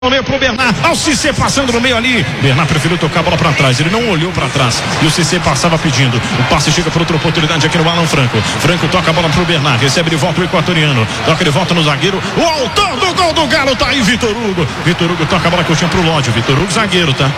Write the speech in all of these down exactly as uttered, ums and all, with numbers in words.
No meio pro Bernard, ao Cissé passando no meio ali. Bernard preferiu tocar a bola pra trás, ele não olhou pra trás e o Cissé passava pedindo. O passe chega para outra oportunidade aqui no Alan Franco. Franco toca a bola pro Bernard, recebe de volta o equatoriano, toca de volta no zagueiro. O autor do gol do Galo tá aí, Vitor Hugo. Vitor Hugo toca a bola curtinha pro Lódio. Vitor Hugo, zagueiro, tá?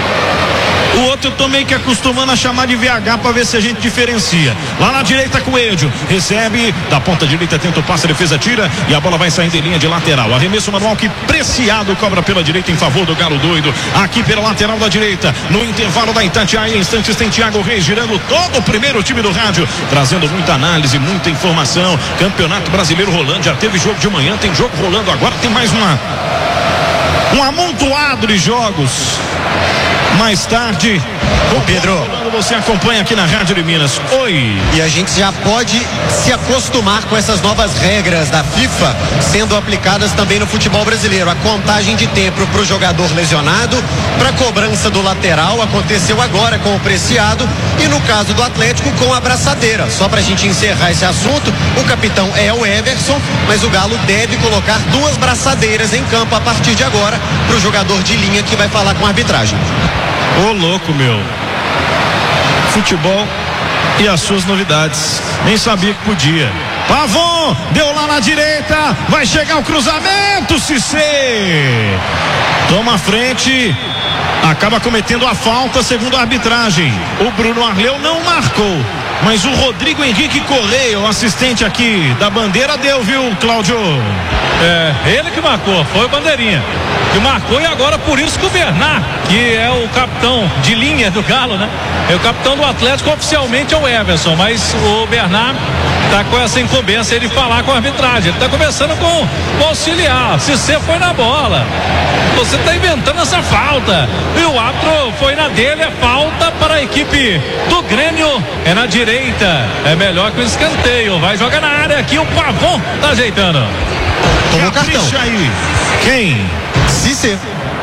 O outro eu tô meio que acostumando a chamar de V H para ver se a gente diferencia. Lá na direita, Coelho recebe da ponta direita, tenta o passe, a defesa tira e a bola vai saindo em linha de lateral. Arremesso manual que Preciado cobra pela direita em favor do Galo doido. Aqui pela lateral da direita, no intervalo da Itatiaia, instantes tem Thiago Reis girando todo o primeiro time do rádio, trazendo muita análise, muita informação. Campeonato Brasileiro rolando, já teve jogo de manhã, tem jogo rolando agora, tem mais uma um amontoado de jogos. Mais tarde, ô Pedro, você acompanha aqui na Rádio de Minas. Oi. E a gente já pode se acostumar com essas novas regras da FIFA sendo aplicadas também no futebol brasileiro. A contagem de tempo para o jogador lesionado, para cobrança do lateral, aconteceu agora com o Preciado e no caso do Atlético com a braçadeira. Só para a gente encerrar esse assunto, o capitão é o Everson, mas o Galo deve colocar duas braçadeiras em campo a partir de agora para o jogador de linha que vai falar com a arbitragem. Ô louco, meu. Futebol e as suas novidades. Nem sabia que podia. Pavon, deu lá na direita. Vai chegar o cruzamento, Cissé. Toma a frente. Acaba cometendo a falta, segundo a arbitragem. O Bruno Arleu não marcou. Mas o Rodrigo Henrique Correia, o assistente aqui da bandeira, deu, viu, Cláudio? É, ele que marcou, foi o bandeirinha que marcou, e agora por isso que o Bernard, que é o capitão de linha do Galo, né? É o capitão do Atlético, oficialmente é o Everson, mas o Bernard tá com essa incumbência de falar com a arbitragem. Ele tá conversando com o auxiliar. Se você foi na bola, você tá inventando essa falta. E o árbitro foi na dele, é falta para a equipe do Grêmio. É na direita, é melhor que o escanteio. Vai jogar na área aqui, o Pavon tá ajeitando. Tomou cartão. Aí. Quem? Cissé.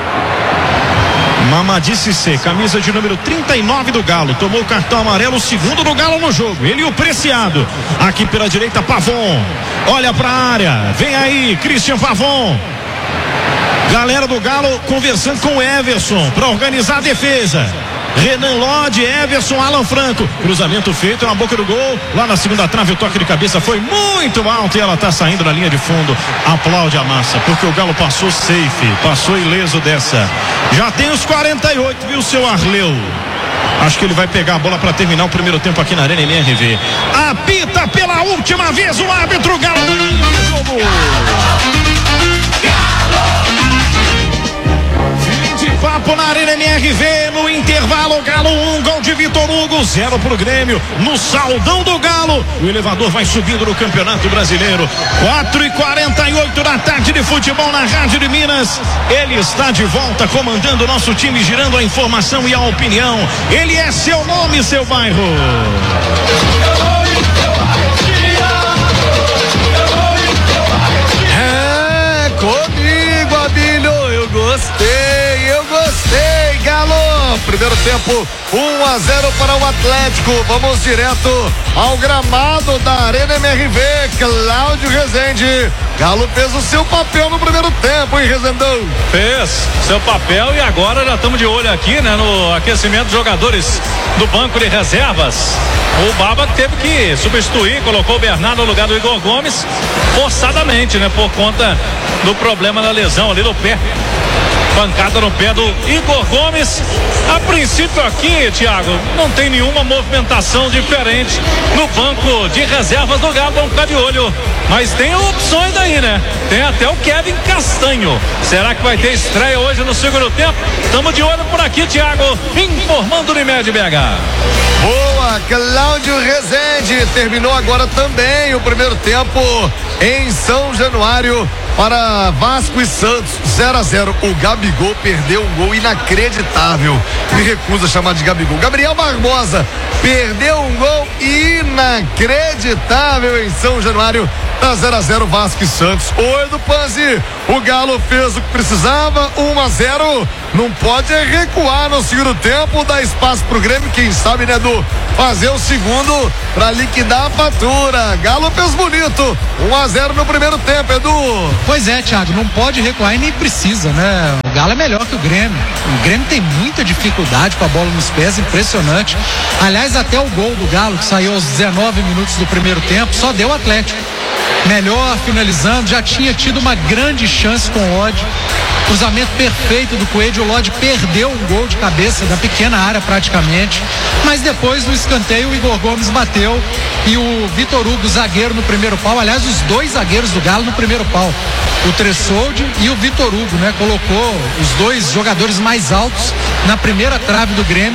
Mamadi Cissé, camisa de número trinta e nove do Galo, tomou o cartão amarelo, o segundo do Galo no jogo. Ele e o Preciado. Aqui pela direita, Pavon. Olha pra área. Vem aí, Christian Pavon. Galera do Galo conversando com o Everson para organizar a defesa. Renan Lodge, Everson, Alan Franco. Cruzamento feito na boca do gol. Lá na segunda trave, o toque de cabeça foi muito alto e ela tá saindo na linha de fundo. Aplaude a massa, porque o Galo passou safe, passou ileso dessa. Já tem os quarenta e oito, viu, seu Arleu? Acho que ele vai pegar a bola para terminar o primeiro tempo aqui na Arena M R V. Apita pela última vez o árbitro Galo. Papo na Arena M R V, no intervalo, Galo um, gol de Vitor Hugo, zero pro Grêmio, no saldão do Galo, o elevador vai subindo no Campeonato Brasileiro. Quatro e quarenta e oito da tarde de futebol na Rádio de Minas. Ele está de volta comandando o nosso time, girando a informação e a opinião. Ele é seu nome, seu bairro. É comigo, Abílio, eu gostei. Gostei, Galo. Primeiro tempo, um a zero para o Atlético. Vamos direto ao gramado da Arena M R V. Cláudio Rezende. Galo fez o seu papel no primeiro tempo, hein, Rezendão? Fez seu papel e agora já estamos de olho aqui, né, no aquecimento dos jogadores do banco de reservas. O Baba teve que substituir, colocou o Bernardo no lugar do Igor Gomes, forçadamente, né, por conta do problema da lesão ali no pé. Pancada no pé do Igor Gomes. A princípio aqui, Thiago, não tem nenhuma movimentação diferente no banco de reservas do Galo. Vamos ficar de olho. Mas tem opções aí, né? Tem até o Kevin Castanho. Será que vai ter estreia hoje no segundo tempo? Estamos de olho por aqui, Thiago, informando o Unimed B H. Boa, Cláudio Rezende. Terminou agora também o primeiro tempo em São Januário para Vasco e Santos, zero a zero. O Gabigol perdeu um gol inacreditável. Me recusa a chamar de Gabigol. Gabriel Barbosa perdeu um gol inacreditável em São Januário. Tá zero a zero Vasco e Santos. Oi do Panzi, o Galo fez o que precisava, um a zero. Não pode recuar no segundo tempo, dar espaço pro Grêmio, quem sabe, né, Edu? Fazer o segundo pra liquidar a fatura. Galo fez bonito, um a zero no primeiro tempo, Edu. Pois é, Thiago, não pode recuar e nem precisa, né? O Galo é melhor que o Grêmio. O Grêmio tem muita dificuldade com a bola nos pés, impressionante. Aliás, até o gol do Galo, que saiu aos dezenove minutos do primeiro tempo, só deu o Atlético. Melhor finalizando, já tinha tido uma grande chance com o Lodge. Cruzamento perfeito do Coelho, o Lodge perdeu um gol de cabeça da pequena área praticamente, mas depois no escanteio o Igor Gomes bateu e o Vitor Hugo, zagueiro no primeiro pau, aliás os dois zagueiros do Galo no primeiro pau, o Tressoldi e o Vitor Hugo, né? Colocou os dois jogadores mais altos na primeira trave do Grêmio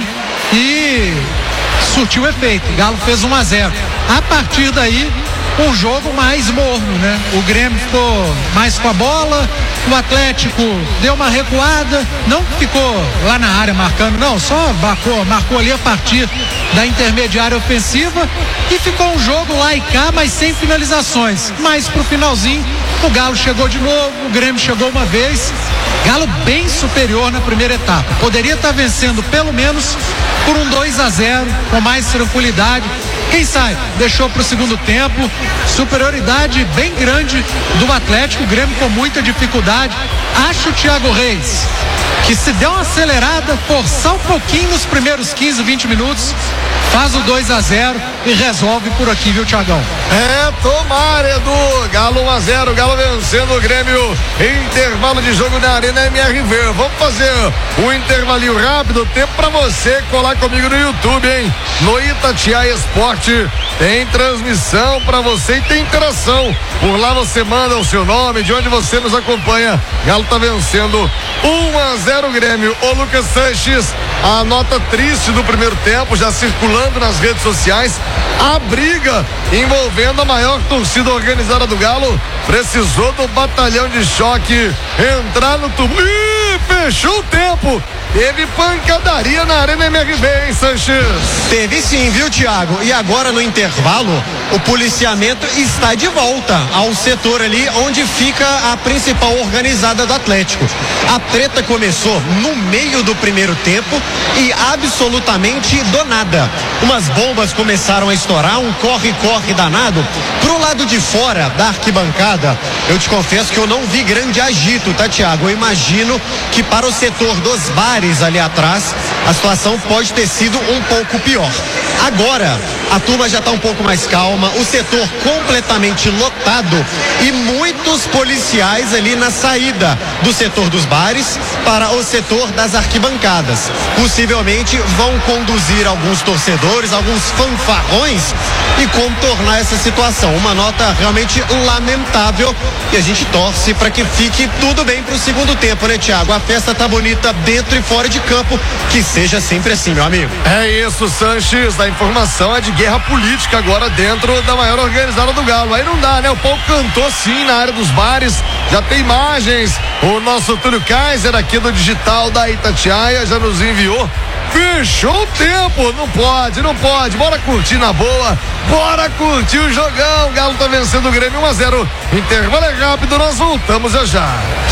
e surtiu efeito. O Galo fez um a zero. A partir daí um jogo mais morno, né? O Grêmio ficou mais com a bola, o Atlético deu uma recuada, não ficou lá na área marcando, não, só marcou, marcou ali a partir da intermediária ofensiva e ficou um jogo lá e cá, mas sem finalizações. Mas pro finalzinho, o Galo chegou de novo, o Grêmio chegou uma vez, Galo bem superior na primeira etapa. Poderia estar vencendo pelo menos por um dois a zero, com mais tranquilidade. Quem sabe, deixou para o segundo tempo, superioridade bem grande do Atlético, o Grêmio com muita dificuldade. Acho o Thiago Reis que se der uma acelerada, forçar um pouquinho nos primeiros quinze, vinte minutos, faz o dois a zero e resolve por aqui, viu, Thiagão? É, tomara, Edu. Galo um a zero, Galo vencendo o Grêmio. Intervalo de jogo na Arena M R V. Vamos fazer um intervalinho rápido, tempo pra você colar comigo no YouTube, hein? No Itatiaia Esporte tem transmissão pra você e tem interação. Por lá você manda o seu nome, de onde você nos acompanha. Galo tá vencendo um a zero o Grêmio. Ô Lucas Sanches, a nota triste do primeiro tempo já circulando nas redes sociais. A briga envolvendo a maior torcida organizada do Galo precisou do batalhão de choque entrar no tumulto. Ih, fechou o tempo. Teve pancadaria na Arena M R V, hein, Sanches? Teve sim, viu, Thiago? E agora no intervalo, o policiamento está de volta ao setor ali onde fica a principal organizada do Atlético. A treta começou no meio do primeiro tempo e absolutamente do nada. Umas bombas começaram a estourar, um corre-corre danado. Pro lado de fora da arquibancada, eu te confesso que eu não vi grande agito, tá, Thiago? Eu imagino que para o setor dos bares ali atrás, a situação pode ter sido um pouco pior. Agora, a turma já está um pouco mais calma, o setor completamente lotado e muitos policiais ali na saída do setor dos bares para o setor das arquibancadas. Possivelmente vão conduzir alguns torcedores, alguns fanfarrões e contornar essa situação. Uma nota realmente lamentável e a gente torce para que fique tudo bem para o segundo tempo, né, Thiago? A festa tá bonita dentro e fora de campo, que seja sempre assim, meu amigo. É isso, Sanches, a informação é de guerra política agora dentro da maior organizada do Galo. Aí não dá, né? O povo cantou sim na área dos bares, já tem imagens. O nosso Túlio Kaiser aqui do Digital da Itatiaia já nos enviou. Fechou o tempo, não pode, não pode, bora curtir na boa, bora curtir o jogão. O Galo tá vencendo o Grêmio um a zero, intervalo é rápido, nós voltamos já já.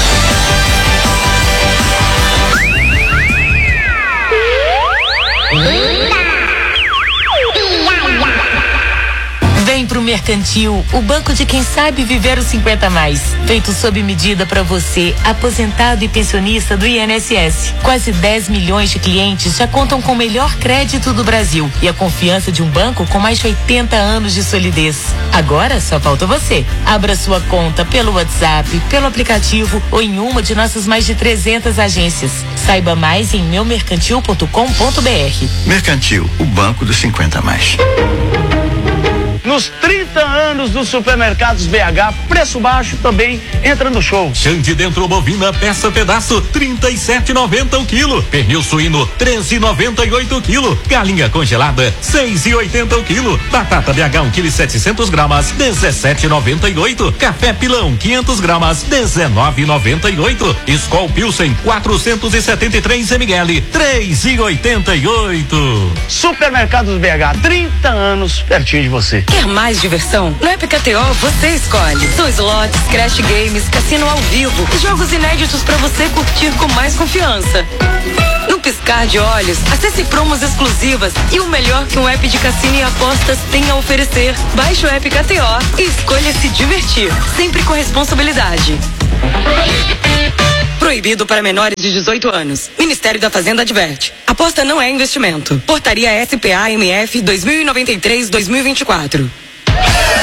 Vem pro Mercantil, o banco de quem sabe viver os cinquenta mais. Feito sob medida para você, aposentado e pensionista do I N S S. Quase dez milhões de clientes já contam com o melhor crédito do Brasil e a confiança de um banco com mais de oitenta anos de solidez. Agora só falta você. Abra sua conta pelo WhatsApp, pelo aplicativo ou em uma de nossas mais de trezentas agências. Saiba mais em meu mercantil ponto com ponto br. Mercantil, o banco dos cinquenta mais. Nos trinta anos dos supermercados B H, preço baixo também entra no show. Chante dentro bovina, peça pedaço, trinta e sete e noventa o quilo. Pernil suíno, treze e noventa e oito o quilo. Galinha congelada, seis e oitenta o quilo. Batata B H, um quilo e setecentos gramas, dezessete e noventa e oito. Café Pilão, quinhentos gramas, dezenove e noventa e oito. Skol Pilsen, quatrocentos e setenta e três mililitros, três e oitenta e oito. Supermercados B H, trinta anos pertinho de você. Quer mais diversão? No App K T O você escolhe. São slots, crash games, cassino ao vivo e jogos inéditos para você curtir com mais confiança. No piscar de olhos, acesse promos exclusivas e o melhor que um app de cassino e apostas tem a oferecer. Baixe o App K T O e escolha se divertir, sempre com responsabilidade. Proibido para menores de dezoito anos. Ministério da Fazenda adverte. Aposta não é investimento. Portaria S P A M F dois mil e noventa e três dois mil e vinte e quatro.